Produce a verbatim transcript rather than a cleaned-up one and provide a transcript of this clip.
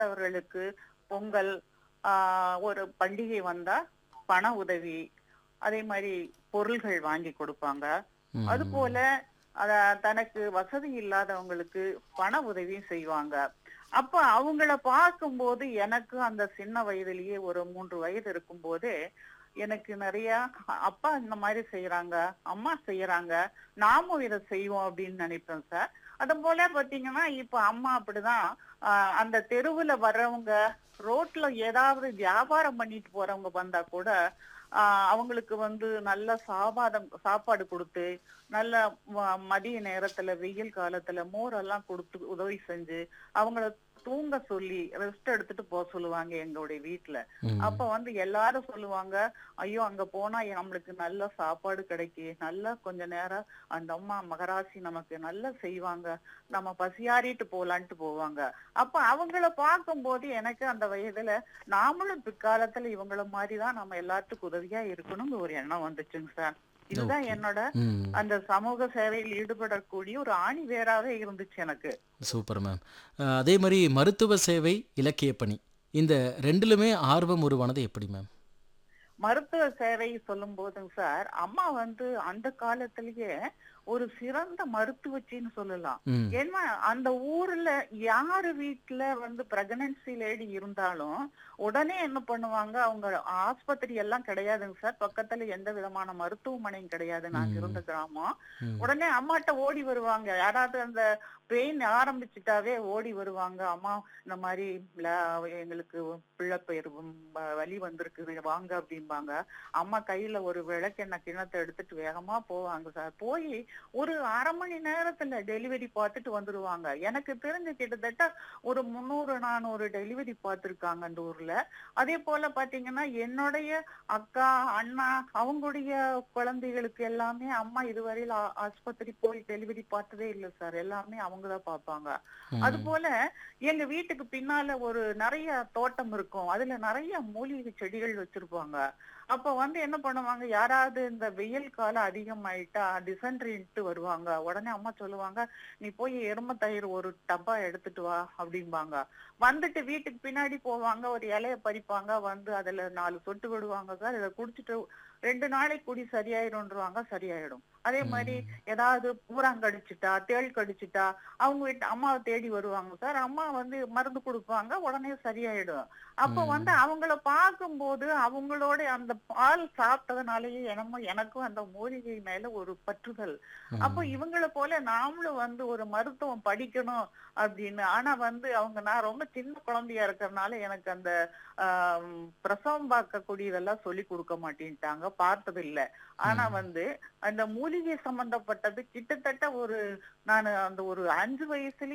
அவர்களுக்கு பொங்கல், ஆ ஒரு பண்டிகை வந்தா பண உதவி, அதே மாரி பொருள்கள் வாங்கி கொடுப்பாங்க. அதுபோல ம். அத தனக்கு வசதி இல்லாதவங்களுக்கு பண உதவியும் செய்வாங்க. அப்ப அவங்கள பார்க்கும்போது எனக்கு அந்த சின்ன வயதிலேயே ஒரு மூன்று வயது இருக்கும்போதே, எனக்கு நெறைய அப்பா இந்த மாரி செய்றாங்க, அம்மா செய்யறாங்க, நாமும் இத செய்வோம் அப்படின்னு நினைப்பேன் சார். அதுபோல பார்த்தீங்கன்னா, இப்ப அம்மா அப்படிதான் அ அந்த தெருவுல வர்றவங்க, ரோட்ல ஏதாவது வியாபாரம் பண்ணிட்டு போறவங்க வந்தா கூட, ஆ அவங்களுக்கு வந்து நல்ல சாபாதம் சாப்பாடு குடுத்து, நல்ல ம மதிய நேரத்துல வெயில் காலத்துல மோரெல்லாம் குடுத்து உதவி செஞ்சு, அவங்கள தூங்க சொல்லி ரெஸ்ட் எடுத்துட்டு போ சொல்லுவாங்க எங்களுடைய வீட்ல. அப்ப ம். வந்து எல்லாரும் சொல்லுவாங்க, ஐயோ! அங்க போனா எ- நம்மளுக்கு நல்ல சாப்பாடு கிடைக்கி, நல்லா கொஞ்ச நேரம் அந்த அம்மா மகராசி நமக்கு நல்லா செய்வாங்க. நம்ம பசியாறிட்டு போலான்ட்டு போவாங்க. அப்ப அவங்கள பார்க்கும்போது எனக்கு அந்த வயதுல நாமளும் பிற்காலத்துல இவங்கள மாரி தான் நம்ம எல்லாத்துக்கும் உதவியா இருக்கணும்னு ஒரு எண்ணம் வந்துச்சுங்க சார். இதுதான் ஓகே. என்னோட ம். அந்த சமூக சேவையில் ஈடுபடக்கூடிய ஒரு ஆணி வேராவே இருந்துச்சு எனக்கு. Super ma'am. அ அதே மாரி மருத்துவ சேவை, இலக்கிய பணி. இந்த ரெண்டுலுமே ஆர்வம் உருவானது எப்படி மேம்? மருத்துவ சேவை சொல்லும்போதுங்க சார், அம்மா வந்து அந்த காலத்திலேயே ஒரு சிறந்த மருத்துவச்சின்னு சொல்லலாம். ம். ஏன்னா, அந்த ஊர்ல யாரு வீட்ல வந்து பிரெக்னன்சி லேடி இருந்தாலும், உடனே என்ன பண்ணுவாங்க, அவங்க ஆஸ்பத்திரி எல்லாம் கிடையாதுங்க சார். பக்கத்துல எந்த விதமான மருத்துவமனையும் கிடையாது. நாங்க ம். இருந்த கிராமம். ம். உடனே அம்மாட்ட ஓடி வருவாங்க. யாராவது அந்த பெயின் ஆரம்பிச்சுட்டாவே ஓடி வருவாங்க. அம்மா இந்த மாரி ல எங்களுக்கு பிள்ளை பெயர் வலி வந்திருக்குது வாங்க அப்படிம்பாங்க. அம்மா கையில ஒரு விளக்கெண்ணெய் கிண்ணத்த எடுத்துட்டு வேகமா போவாங்க சார். போயி ஒரு அரை மணி நேரத்துல டெலிவரி பார்த்துட்டு வந்துருவாங்க. எனக்கு தெரிஞ்சு கிட்டத்தட்ட ஒரு முந்நூறு, நானூறு டெலிவரி பார்த்துருக்காங்க அந்த ஊர்ல. அதே போல பார்த்தீங்கன்னா, என்னுடைய அக்கா, அண்ணா அவங்களுடைய குழந்தைகளுக்கு எல்லாமே அம்மா இதுவரையில ஆ ஆஸ்பத்திரி போய் டெலிவரி பார்த்ததே இல்ல சார். எல்லாமே அவங்க தான் பார்ப்பாங்க. ம். அதுபோல எங்க வீட்டுக்கு பின்னால ஒரு நெறைய தோட்டம் இருக்கும். அதுல நெறைய மூலிகை செடிகள் வச்சிருப்பாங்க. அப்ப வந்து என்ன பண்ணுவாங்க, யாராவது இந்த வெயில் காலம் அதிகமாயிட்டா டிசென்ட்ரின்ட்டு வருவாங்க. உடனே அம்மா சொல்லுவாங்க, "நீ போய் எரும தயிர் ஒரு டப்பா எடுத்துட்டு வா" அப்படிம்பாங்க. வந்துட்டு வீட்டுக்கு பின்னாடி போவாங்க, ஒரு இலைய பறிப்பாங்க, வந்து அதுல நாலு சொட்டு விடுவாங்க சார். இத குடிச்சிட்டு ரெண்டு நாளைக்கு குடி சரியாயிரும்ன்றுவாங்க, சரியாயிடும். அதே மாரி ம். ஏதாவது பூரான் கடிச்சுட்டா, தேள் கடிச்சுட்டா, அவங்க வீட்டு அம்மாவ தேடி வருவாங்க சார். அம்மா வந்து மருந்து குடுப்பாங்க, உடனே சரியாயிடும். அப்ப வந்து ம். அவங்கள பார்க்கும்போது, அவங்களோட அந்த பால் சாப்பிட்டதுனாலயே என்னமோ எனக்கும் அந்த மூலிகை மேல ஒரு பற்றுதல். அப்ப ம். இவங்கள போல நாமளும் வந்து ஒரு மருத்துவம் படிக்கணும் அப்படின்னு. ஆனா வந்து அவங்க நான் ரொம்ப சின்ன குழந்தையா இருக்கறனால எனக்கு அந்த ஆ பிரசவம் பார்க்கக்கூடியதெல்லாம் சொல்லிக் குடுக்க மாட்டேன்ட்டாங்க. பார்த்ததில்ல. ஆனா ம். வந்து அந்த மூலிகை சம்பந்தப்பட்டது கிட்டத்தட்ட ஒரு நானு அந்த ஒரு அஞ்சு வயசுலயே